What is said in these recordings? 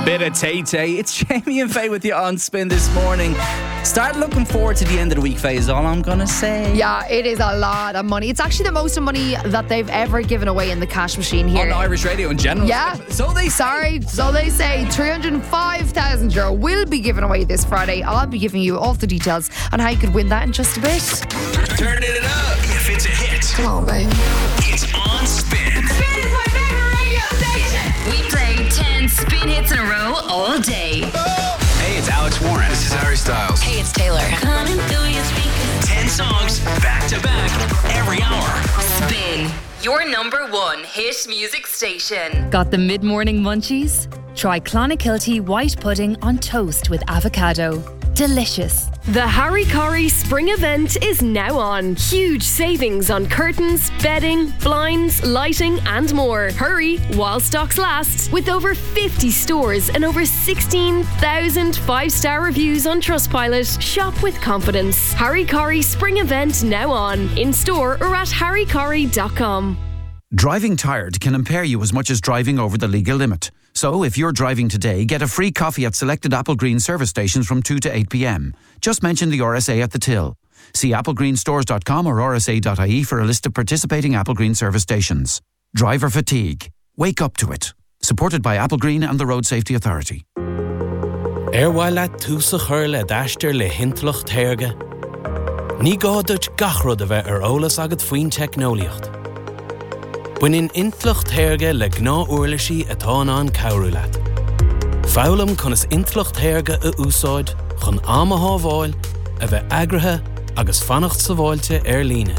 Bit of Tay-Tay. It's Jamie and Faye with you on Spin this morning. Start looking forward to the end of the week, Faye, is all I'm going to say. Yeah, it is a lot of money. It's actually the most money that they've ever given away in the cash machine here. On Irish radio in general. Yeah. So they say. So they say €305,000 will be given away this Friday. I'll be giving you all the details on how you could win that in just a bit. Turn it up if it's a hit. Come on, babe. It's on Spin. Spin is my favorite radio station. We play 10 spin hits in a row all day. Hey, it's Alex Warren. This is Harry Styles. Hey, it's Taylor. Coming through your speakers. 10 songs back to back every hour. Spin, your number one hit music station. Got the mid-morning munchies? Try Clonakilty white pudding on toast with avocado. Delicious. The Harry Corrie Spring event is now on. Huge savings on curtains, bedding, blinds, lighting and more. Hurry while stocks last. With over 50 stores and over 16,000 5-star reviews on Trustpilot, shop with confidence. Harry Corrie Spring event now on. In store or at harrycorrie.com. Driving tired can impair you as much as driving over the legal limit. So if you're driving today, get a free coffee at selected Applegreen service stations from 2 to 8 p.m. Just mention the RSA at the till. See applegreenstores.com or rsa.ie for a list of participating Applegreen service stations. Driver fatigue. Wake up to it. Supported by Applegreen and the Road Safety Authority. Erwaile túsa chur le d'aistear le hintlucht thairge. Ní gádut gachrod a bheith ólas agad faoin technoliacht. Buinn intlucht thairge le gná uirlisí atá an cabhrú leat. Fálam chun is intlucht thairge a úsáid chun ama hábháil a bheith agrathe agus fannacht sa bháilte líne.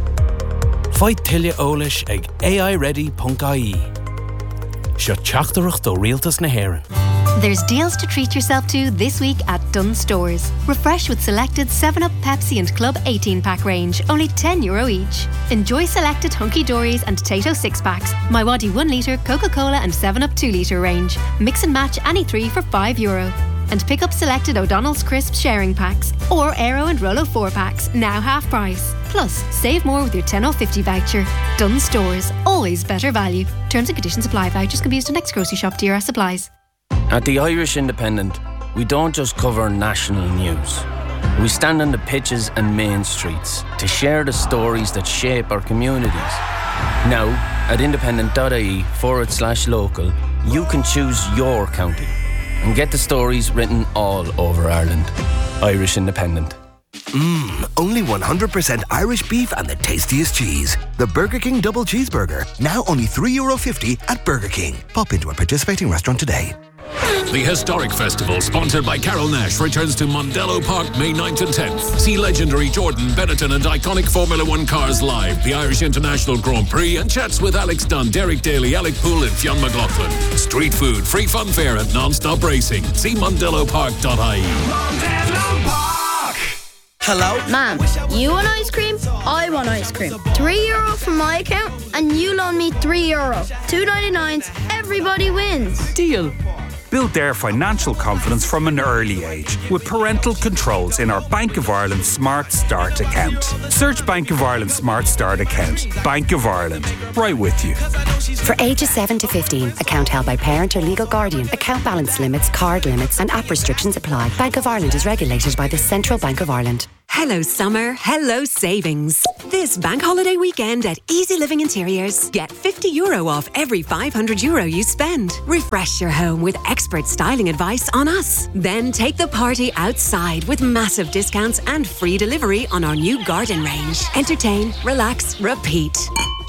Fáid tuile ólis ag aiready.ie. Seo teachtarach do rialtas na hÉireann. There's deals to treat yourself to this week at Dunnes Stores. Refresh with selected 7-Up, Pepsi and Club 18-pack range, only €10 each. Enjoy selected Hunky Dories and Tato 6-packs, My Waddy 1 litre, Coca-Cola and 7-Up 2 litre range. Mix and match any 3 for €5. And pick up selected O'Donnell's Crisp sharing packs or Aero and Rolo 4-packs, now half price. Plus, save more with your 10/50 voucher. Dunnes Stores, always better value. Terms and conditions apply. Vouchers can be used at next grocery shop. DRS supplies. At the Irish Independent, we don't just cover national news. We stand on the pitches and main streets to share the stories that shape our communities. Now, at independent.ie/local, you can choose your county and get the stories written all over Ireland. Irish Independent. Only 100% Irish beef and the tastiest cheese. The Burger King Double Cheeseburger. Now only €3.50 at Burger King. Pop into a participating restaurant today. The Historic Festival, sponsored by Carol Nash, returns to Mondello Park May 9th and 10th. See legendary Jordan, Benetton and iconic Formula One cars live, the Irish International Grand Prix, and chats with Alex Dunn, Derek Daly, Alec Poole and Fionn McLaughlin. Street food, free fun fair and non-stop racing. See mondellopark.ie. Mondello Park. Hello? Ma'am, you want ice cream? I want ice cream. €3 from my account and you loan me €3. $2.99. Everybody wins. Deal. Build their financial confidence from an early age with parental controls in our Bank of Ireland Smart Start account. Search Bank of Ireland Smart Start account. Bank of Ireland. Right with you. For ages 7 to 15, account held by parent or legal guardian. Account balance limits, card limits and app restrictions apply. Bank of Ireland is regulated by the Central Bank of Ireland. Hello summer, hello savings. This bank holiday weekend at Easy Living Interiors, get €50 off every €500 you spend. Refresh your home with expert styling advice on us. Then take the party outside with massive discounts and free delivery on our new garden range. Entertain, relax, repeat.